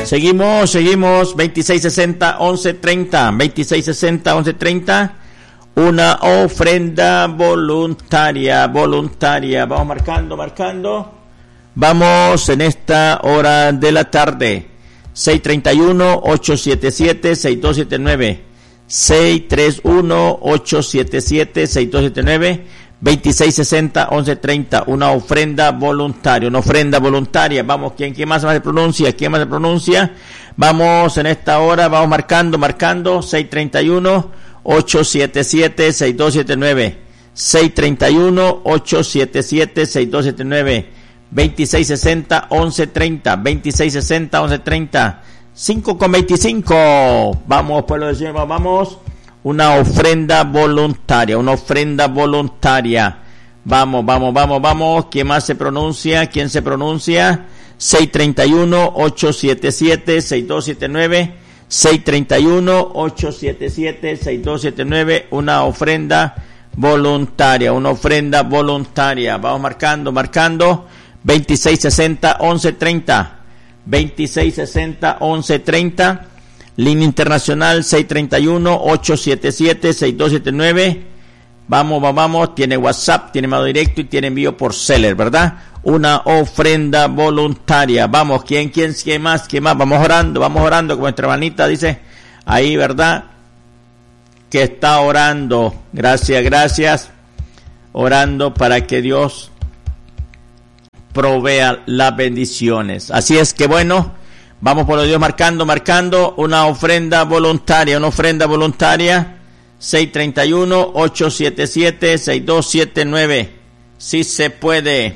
Seguimos, 2660-1130, 2660-1130, una ofrenda voluntaria, vamos marcando, vamos en esta hora de la tarde, 631-877-6279, 631-877-6279, 2660-1130, una ofrenda voluntaria, vamos, ¿quién más se pronuncia? Vamos en esta hora, vamos marcando, 631-877-6279, 631-877-6279, 2660-1130, 2660-1130, 5:25, vamos, pueblo de Señor, vamos, una ofrenda voluntaria, vamos, ¿quién más se pronuncia? 631-877-6279, 631-877-6279, una ofrenda voluntaria, vamos marcando, 2660-1130, 2660-1130, línea internacional 631-877-6279, vamos, tiene WhatsApp, tiene modo directo y tiene envío por Seller, ¿verdad? Una ofrenda voluntaria, vamos, ¿quién más? Vamos orando, como nuestra hermanita dice ahí, ¿verdad? Que está orando, gracias, orando para que Dios provea las bendiciones. Así es que bueno, vamos por los Dios marcando, una ofrenda voluntaria, 631-877-6279, si se puede.